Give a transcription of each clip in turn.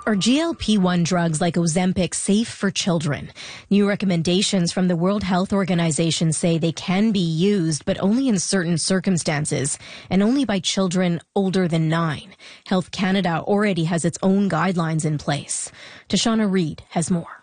Are GLP-1 drugs like Ozempic safe for children? New recommendations from the World Health Organization say they can be used, but only in certain circumstances, and only by children older than 9. Health Canada already has its own guidelines in place. Tashana Reid has more.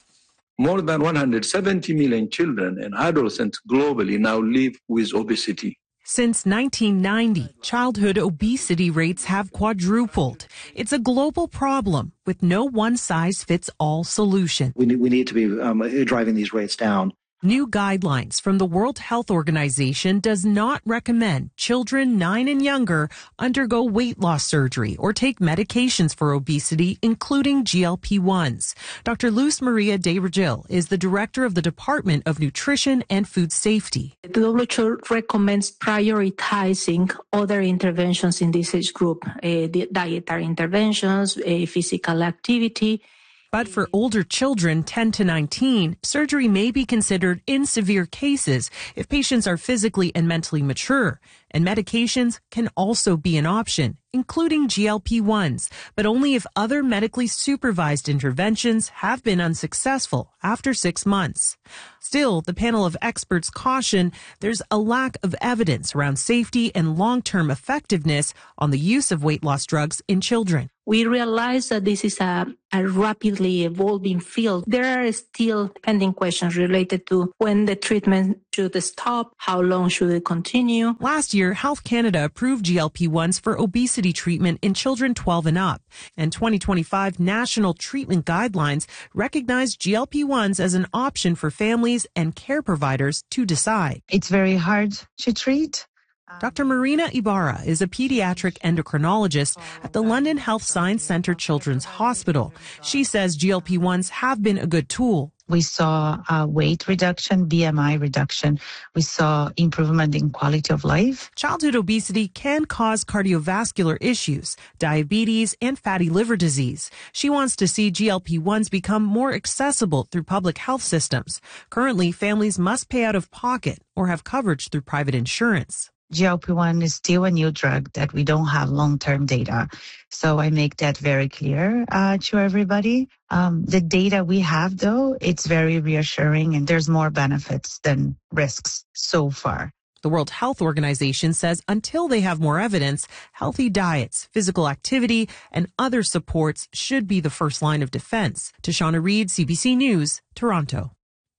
More than 170 million children and adolescents globally now live with obesity. Since 1990, childhood obesity rates have quadrupled. It's a global problem with no one-size-fits-all solution. We need to be driving these rates down. New guidelines from the World Health Organization does not recommend children 9 and younger undergo weight loss surgery or take medications for obesity, including GLP-1s. Dr. Luz Maria de Regil is the director of the Department of Nutrition and Food Safety. The WHO recommends prioritizing other interventions in this age group, dietary interventions, physical activity. But for older children, 10 to 19, surgery may be considered in severe cases if patients are physically and mentally mature. And medications can also be an option, including GLP-1s, but only if other medically supervised interventions have been unsuccessful after 6 months. Still, the panel of experts caution there's a lack of evidence around safety and long-term effectiveness on the use of weight loss drugs in children. We realize that this is a rapidly evolving field. There are still pending questions related to when the treatment should stop, how long should it continue. Last year, Health Canada approved GLP-1s for obesity treatment in children 12 and up. And 2025 national treatment guidelines recognize GLP-1s as an option for families and care providers to decide. It's very hard to treat. Dr. Marina Ibarra is a pediatric endocrinologist at the London Health Science Centre Children's Hospital. She says GLP-1s have been a good tool. We saw weight reduction, BMI reduction. We saw improvement in quality of life. Childhood obesity can cause cardiovascular issues, diabetes, and fatty liver disease. She wants to see GLP-1s become more accessible through public health systems. Currently, families must pay out of pocket or have coverage through private insurance. GLP-1 is still a new drug that we don't have long-term data. So I make that very clear to everybody. The data we have, though, it's very reassuring and there's more benefits than risks so far. The World Health Organization says until they have more evidence, healthy diets, physical activity, and other supports should be the first line of defense. Tashana Reid, CBC News, Toronto.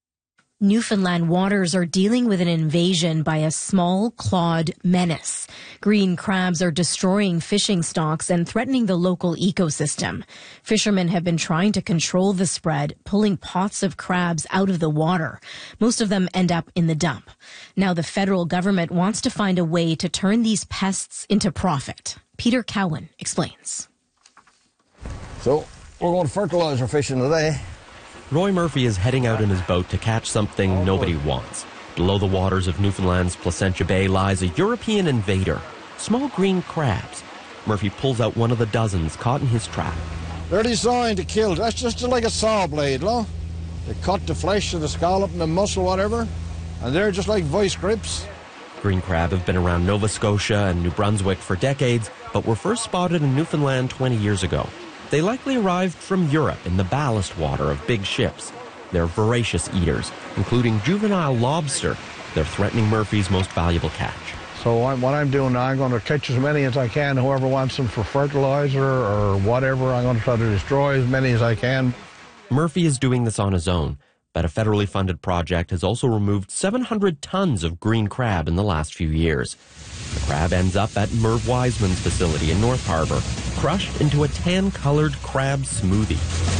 Newfoundland waters are dealing with an invasion by a small clawed menace. Green crabs are destroying fishing stocks and threatening the local ecosystem. Fishermen have been trying to control the spread, pulling pots of crabs out of the water. Most of them end up in the dump. Now the federal government wants to find a way to turn these pests into profit. Peter Cowan explains. So we're going fertilizer fishing today. Roy Murphy is heading out in his boat to catch something nobody wants. Below the waters of Newfoundland's Placentia Bay lies a European invader, small green crabs. Murphy pulls out one of the dozens caught in his trap. They're designed to kill. That's just like a saw blade, no? They cut the flesh of the scallop and the muscle, whatever, and they're just like vice grips. Green crab have been around Nova Scotia and New Brunswick for decades, but were first spotted in Newfoundland 20 years ago. They likely arrived from Europe in the ballast water of big ships. They're voracious eaters, including juvenile lobster. They're threatening Murphy's most valuable catch. So what I'm doing now, I'm going to catch as many as I can. Whoever wants them for fertilizer or whatever, I'm going to try to destroy as many as I can. Murphy is doing this on his own, but a federally funded project has also removed 700 tons of green crab in the last few years. The crab ends up at Merv Wiseman's facility in North Harbour, crushed into a tan-colored crab smoothie.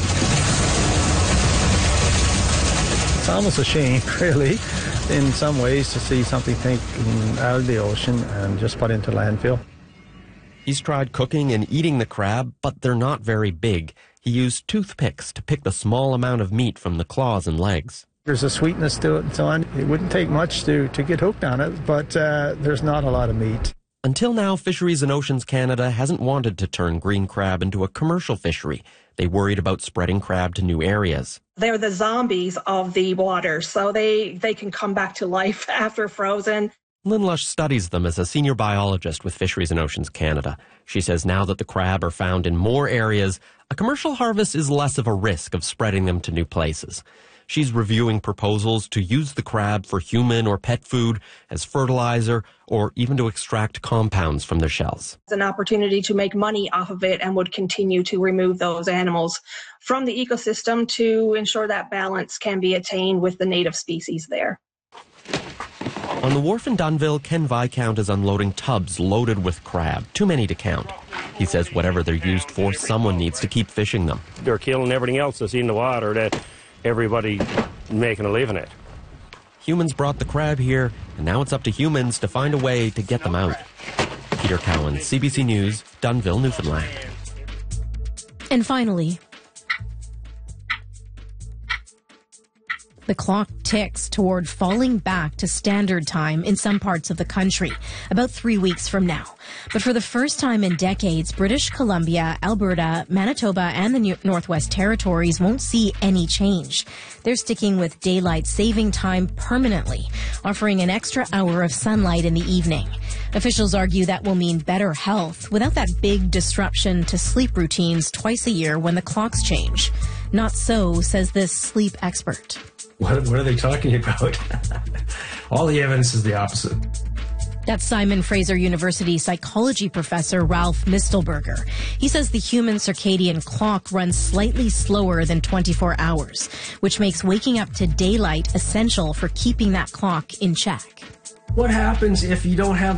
It's almost a shame, really, in some ways, to see something taken out of the ocean and just put into landfill. He's tried cooking and eating the crab, but they're not very big. He used toothpicks to pick the small amount of meat from the claws and legs. There's a sweetness to it and so on. It wouldn't take much to get hooked on it, but there's not a lot of meat. Until now, Fisheries and Oceans Canada hasn't wanted to turn green crab into a commercial fishery. They worried about spreading crab to new areas. They're the zombies of the water, so they can come back to life after frozen. Lynn Lush studies them as a senior biologist with Fisheries and Oceans Canada. She says now that the crab are found in more areas, A commercial harvest is less of a risk of spreading them to new places. She's reviewing proposals to use the crab for human or pet food, as fertilizer, or even to extract compounds from their shells. It's an opportunity to make money off of it and would continue to remove those animals from the ecosystem to ensure that balance can be attained with the native species there. On the wharf in Dunnville, Ken Viscount is unloading tubs loaded with crab, too many to count. He says whatever they're used for, someone needs to keep fishing them. They're killing everything else that's in the water that everybody making a living at. Humans brought the crab here, and now it's up to humans to find a way to get them out. Peter Cowan, CBC News, Dunnville, Newfoundland. And finally, the clock ticks toward falling back to standard time in some parts of the country, about 3 weeks from now. But for the first time in decades, British Columbia, Alberta, Manitoba, and the Northwest Territories won't see any change. They're sticking with daylight saving time permanently, offering an extra hour of sunlight in the evening. Officials argue that will mean better health without that big disruption to sleep routines twice a year when the clocks change. Not so, says this sleep expert. What are they talking about? All the evidence is the opposite. That's Simon Fraser University psychology professor Ralph Mistelberger. He says the human circadian clock runs slightly slower than 24 hours, which makes waking up to daylight essential for keeping that clock in check. What happens if you don't have